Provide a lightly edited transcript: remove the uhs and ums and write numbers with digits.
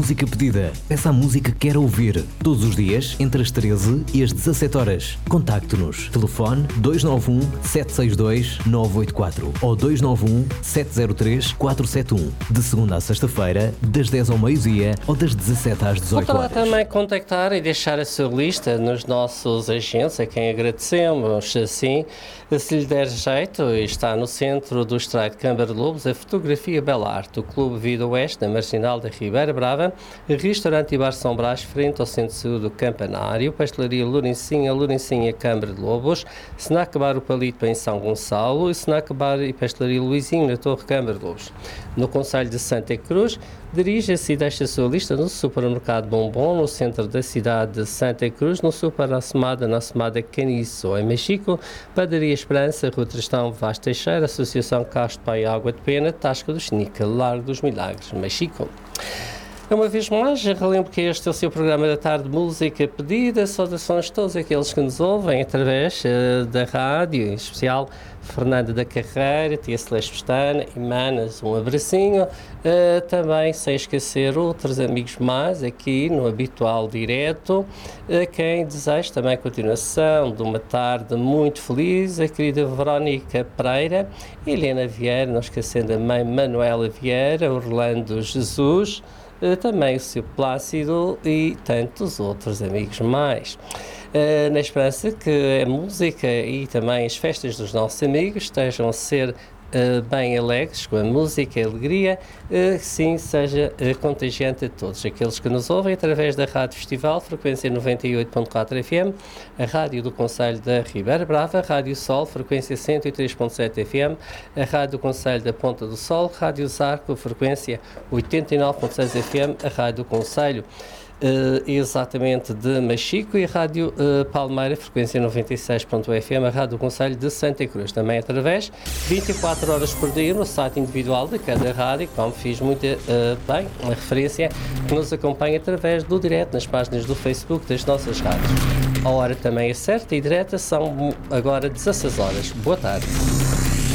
música pedida. Peça a música que quer ouvir. Todos os dias, entre as 13 e as 17 horas. Contacte-nos. Telefone 291 762 984 ou 291 703 471. De segunda à sexta-feira, das 10 ao meio-dia ou das 17 às 18 horas. Poderá também contactar e deixar a sua lista nos nossos agentes, a quem agradecemos. Assim, se lhe der jeito, está no centro do Estreito de Câmara de Lobos, a Fotografia Bela Arte, o Clube Vida Oeste, na Marginal da Ribeira Brava, Restaurante e Bar São Brás, frente ao Centro de Saúde do Campanário, Pastelaria Lourencinha, Câmara de Lobos, Snack Bar O Palito em São Gonçalo e Snack Bar e Pastelaria Luizinho, na Torre Câmara de Lobos. No concelho de Santa Cruz, dirija-se e deixa a sua lista no Supermercado Bombom, no centro da cidade de Santa Cruz, no Super na Assomada Caniço, em Mexico, Padaria Esperança, Rua Tristão Vaz Teixeira, Associação Castro Pai Água de Pena, Tasca do Chinica, Largo dos Milagres, Mexico. Uma vez mais, relembro que este é o seu programa da tarde, Música Pedida. Saudações a todos aqueles que nos ouvem através da rádio, em especial Fernanda da Carreira, Tia Celeste Pestana e Manas, um abracinho. Também, sem esquecer, outros amigos mais aqui no habitual direto, a quem desejo também a continuação de uma tarde muito feliz, a querida Verónica Pereira, Helena Vieira, não esquecendo a mãe Manuela Vieira, Orlando Jesus, também o seu Plácido e tantos outros amigos mais. Na esperança que a música e também as festas dos nossos amigos estejam a ser bem alegres, com a música e a alegria, sim, seja contagiante a todos aqueles que nos ouvem através da Rádio Festival, frequência 98.4 FM, a Rádio do Concelho da Ribeira Brava, a Rádio Sol, frequência 103.7 FM, a Rádio do Concelho da Ponta do Sol, Rádio Zarco, frequência 89.6 FM, a Rádio do Concelho exatamente de Machico e a Rádio Palmeira, frequência 96.1 FM, a Rádio do Concelho de Santa Cruz, também através 24 horas por dia no site individual de cada rádio, como fiz muito bem, uma referência que nos acompanha através do direto nas páginas do Facebook das nossas rádios. A hora também é certa e direta, são agora 16 horas. Boa tarde.